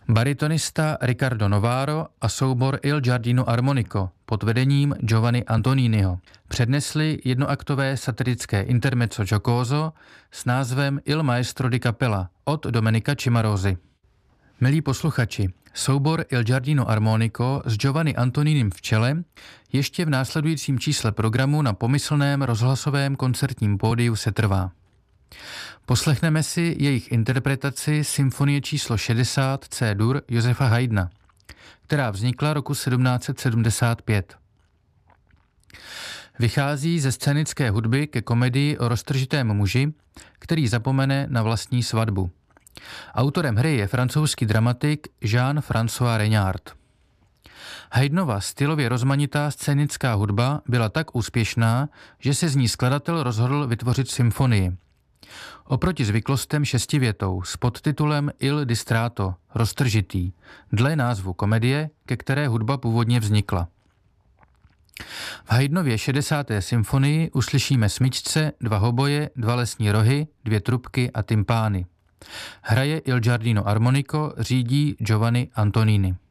Baritonista Riccardo Novaro a soubor Il Giardino Armonico pod vedením Giovanni Antoniniho přednesli jednoaktové satirické intermezzo giocoso s názvem Il Maestro di Cappella od Domenica Cimarosi. Milí posluchači, soubor Il Giardino Armonico s Giovanni Antoninim v čele ještě v následujícím čísle programu na pomyslném rozhlasovém koncertním pódiu setrvá. Poslechneme si jejich interpretaci symfonie číslo 60 C-dur Josefa Haydna, která vznikla roku 1775. Vychází ze scénické hudby ke komedii o roztržitém muži, který zapomene na vlastní svatbu. Autorem hry je francouzský dramatik Jean-François Regnard. Haydnova stylově rozmanitá scénická hudba byla tak úspěšná, že se z ní skladatel rozhodl vytvořit symfonii. Oproti zvyklostem šestivětou s podtitulem Il Distrato, roztržitý, dle názvu komedie, ke které hudba původně vznikla. V Haydnově 60. symfonii uslyšíme smyčce, 2 hoboje, 2 lesní rohy, 2 trubky a tympány. Hraje Il Giardino Armonico, řídí Giovanni Antonini.